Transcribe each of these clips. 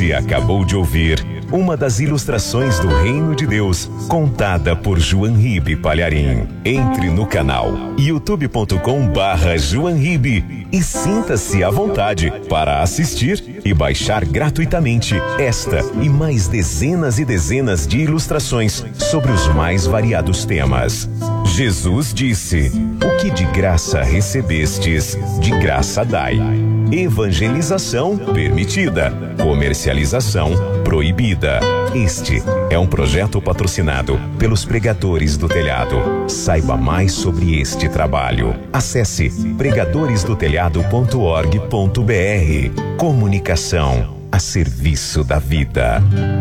Você acabou de ouvir uma das ilustrações do Reino de Deus, contada por João Ribe Palharim. Entre no canal youtube.com/João Ribe e sinta-se à vontade para assistir e baixar gratuitamente esta e mais dezenas e dezenas de ilustrações sobre os mais variados temas. Jesus disse: o que de graça recebestes, de graça dai. Evangelização permitida, comercialização proibida. Este é um projeto patrocinado pelos Pregadores do Telhado. Saiba mais sobre este trabalho. Acesse pregadoresdotelhado.org.br. Comunicação a serviço da vida.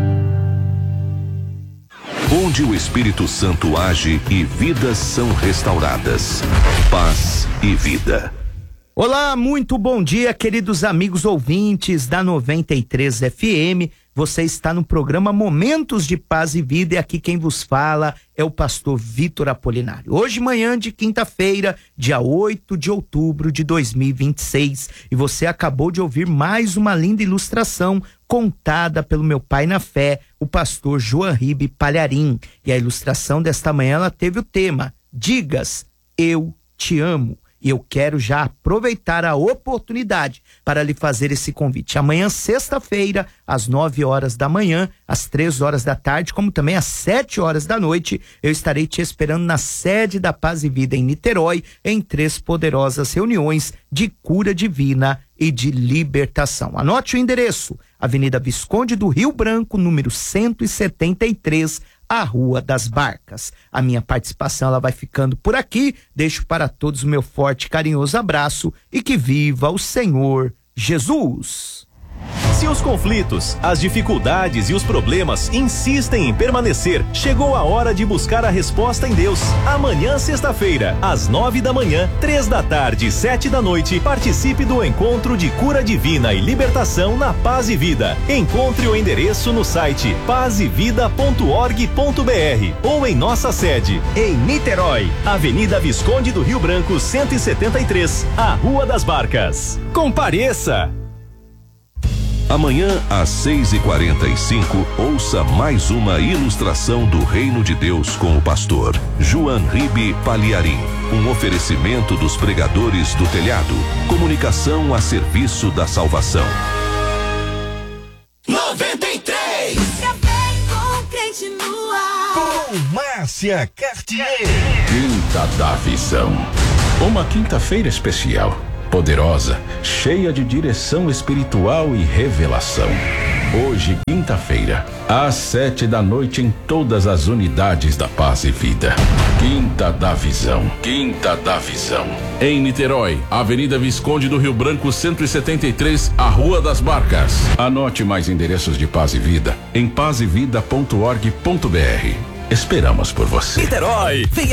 Onde o Espírito Santo age e vidas são restauradas. Paz e vida. Olá, muito bom dia, queridos amigos ouvintes da 93 FM. Você está no programa Momentos de Paz e Vida e aqui quem vos fala é o pastor Vitor Apolinário. Hoje, manhã de quinta-feira, dia 8 de outubro de 2026. E você acabou de ouvir mais uma linda ilustração contada pelo meu pai na fé, o pastor João Ribe Palharim. E a ilustração desta manhã, ela teve o tema: Digas, eu te amo. E eu quero já aproveitar a oportunidade para lhe fazer esse convite. Amanhã, sexta-feira, às 9 horas da manhã, às 3 horas da tarde, como também às 7 horas da noite, eu estarei te esperando na sede da Paz e Vida em Niterói, em 3 poderosas reuniões de cura divina e de libertação. Anote o endereço: Avenida Visconde do Rio Branco, número 173, a Rua das Barcas. A minha participação ela vai ficando por aqui. Deixo para todos o meu forte e carinhoso abraço e que viva o Senhor Jesus. Se os conflitos, as dificuldades e os problemas insistem em permanecer, chegou a hora de buscar a resposta em Deus. Amanhã, sexta-feira, às 9 da manhã, 3 da tarde e 7 da noite, participe do encontro de cura divina e libertação na Paz e Vida. Encontre o endereço no site pazevida.org.br ou em nossa sede, em Niterói, Avenida Visconde do Rio Branco, 173, a Rua das Barcas. Compareça! Amanhã, às 6h45, ouça mais uma ilustração do Reino de Deus com o pastor João Ribe Palharim. Um oferecimento dos Pregadores do Telhado. Comunicação a serviço da salvação. 93! Café com crente no ar. Com Márcia Cartier. Quinta da Visão. Uma quinta-feira especial, poderosa, cheia de direção espiritual e revelação. Hoje, quinta-feira, às 7 da noite, em todas as unidades da Paz e Vida. Quinta da Visão. Quinta da Visão. Em Niterói, Avenida Visconde do Rio Branco, 173, a Rua das Barcas. Anote mais endereços de Paz e Vida em pazevida.org.br. Esperamos por você. Niterói, venha